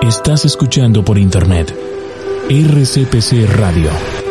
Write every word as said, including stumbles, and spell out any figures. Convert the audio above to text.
Estás escuchando por internet R C P C Radio.